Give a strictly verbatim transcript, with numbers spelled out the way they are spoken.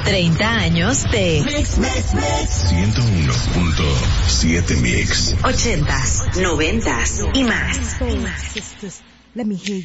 treinta años de Mix, Mix, Mix. ciento uno punto siete Mix. ochentas, noventas y más. Let me hear